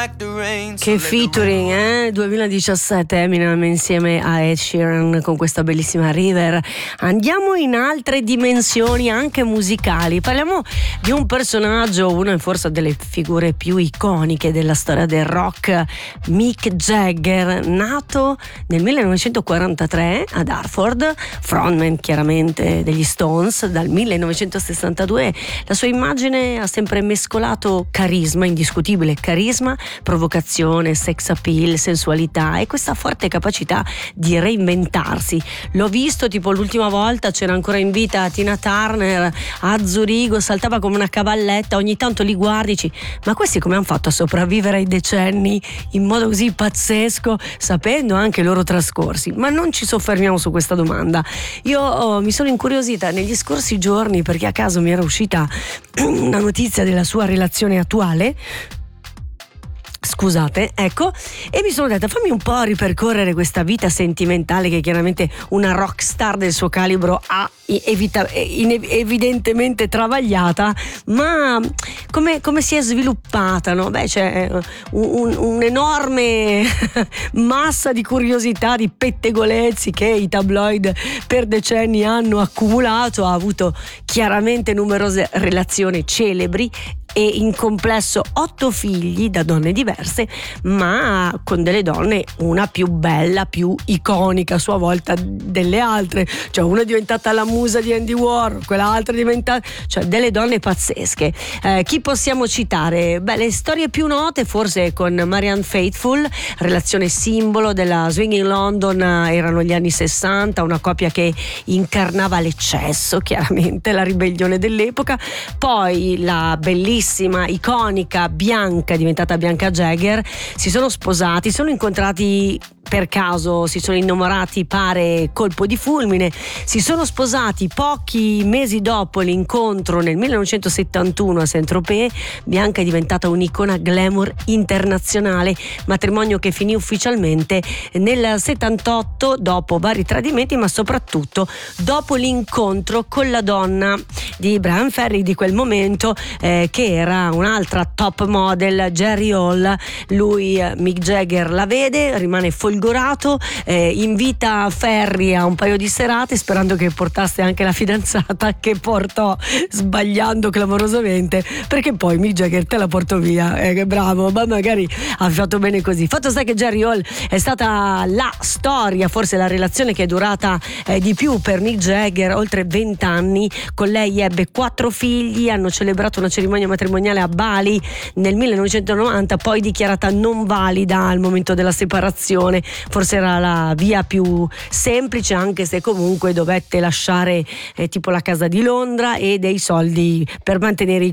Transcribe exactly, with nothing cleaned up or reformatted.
Che featuring, eh? duemiladiciassette, Eminem insieme a Ed Sheeran con questa bellissima River. Andiamo in altre dimensioni anche musicali. Parliamo di un personaggio, una forse delle figure più iconiche della storia del rock, Mick Jagger, nato nel millenovecentoquarantatré ad Hartford, frontman chiaramente degli Stones dal millenovecentosessantadue. La sua immagine ha sempre mescolato carisma, indiscutibile carisma, provocazione, sex appeal, sensualità e questa forte capacità di reinventarsi. L'ho visto tipo l'ultima volta, c'era ancora in vita Tina Turner a Zurigo, saltava come una cavalletta, ogni tanto li guardi e dici, ma questi come hanno fatto a sopravvivere ai decenni in modo così pazzesco, sapendo anche i loro trascorsi? Ma non ci soffermiamo su questa domanda. Io oh, mi sono incuriosita negli scorsi giorni perché a caso mi era uscita una notizia della sua relazione attuale. Scusate, ecco, e mi sono detta fammi un po' ripercorrere questa vita sentimentale che chiaramente una rockstar del suo calibro ha evita- evidentemente travagliata, ma come, come si è sviluppata, no? Beh, c'è un, un, un'enorme massa di curiosità, di pettegolezzi che i tabloid per decenni hanno accumulato. Ha avuto chiaramente numerose relazioni celebri e in complesso otto figli da donne diverse, ma con delle donne una più bella, più iconica a sua volta delle altre. Cioè una è diventata la musa di Andy Warhol, quell'altra è diventata, cioè delle donne pazzesche. Eh, chi possiamo citare? Beh, le storie più note forse con Marianne Faithfull, relazione simbolo della Swinging London, erano gli anni sessanta, una coppia che incarnava l'eccesso, chiaramente la ribellione dell'epoca. Poi la bellissima iconica Bianca, diventata Bianca Jagger, si sono sposati, sono incontrati per caso, si sono innamorati pare colpo di fulmine, si sono sposati pochi mesi dopo l'incontro nel millenovecentosettantuno a Saint-Tropez. Bianca è diventata un'icona glamour internazionale, matrimonio che finì ufficialmente nel settantotto dopo vari tradimenti, ma soprattutto dopo l'incontro con la donna di Brian Ferry di quel momento, eh, che era un'altra top model, Jerry Hall. Lui, eh, Mick Jagger, la vede, rimane folgorato, eh, invita Ferry a un paio di serate sperando che portasse anche la fidanzata, che portò sbagliando clamorosamente, perché poi Mick Jagger te la porto via, eh, che bravo, ma magari ha fatto bene così. Fatto sta che Jerry Hall è stata la storia, forse la relazione che è durata eh, di più per Mick Jagger, oltre venti anni. Con lei ebbe quattro figli, hanno celebrato una cerimonia matrimoniale a Bali nel millenovecentonovanta, poi dichiarata non valida al momento della separazione. Forse era la via più semplice, anche se comunque dovette lasciare eh, tipo la casa di Londra e dei soldi per mantenere i